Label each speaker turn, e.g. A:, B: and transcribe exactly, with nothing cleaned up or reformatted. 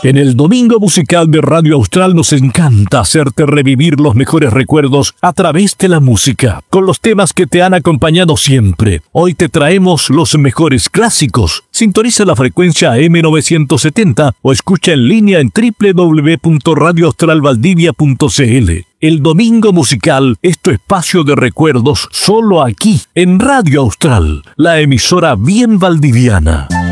A: En el Domingo Musical de Radio Austral nos encanta hacerte revivir los mejores recuerdos a través de la música, con los temas que te han acompañado siempre. Hoy te traemos los mejores clásicos. Sintoniza la frecuencia A M novecientos setenta o escucha en línea en doble u doble u doble u punto radio austral valdivia punto c l. El Domingo Musical es tu espacio de recuerdos solo aquí, en Radio Austral, la emisora bien valdiviana.